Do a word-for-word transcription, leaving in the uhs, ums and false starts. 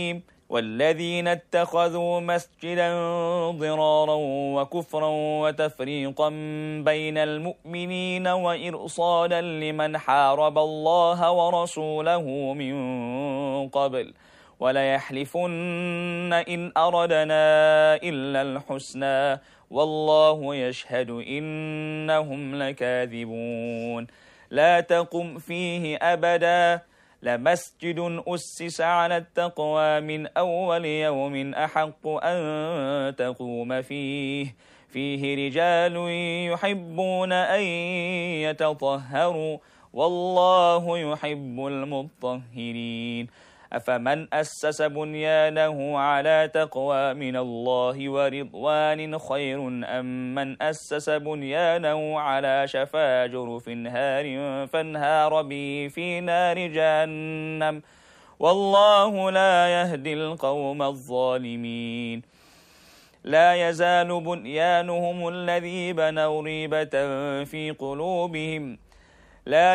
والذين اتخذوا مسجدا ضرارا وكفرا وتفريقا بين المؤمنين وإرصادا لمن حارب الله ورسوله من قبل وليحلفن إن أردنا إلا الحسنى والله يشهد إنهم لكاذبون. لا تقم فيه أبدا لمسجد أسس على التقوى من أول يوم أحق أن تقوم فيه فيه رجال يحبون أن يتطهروا والله يحب المطهرين. أفمن أسس بنيانه على تقوى من الله ورضوان خير أم من أسس بنيانه على شفا جرف هار فانهار به في نار جهنم والله لا يهدي القوم الظالمين. لا يزال بنيانهم الذي بنوا ريبة في قلوبهم لا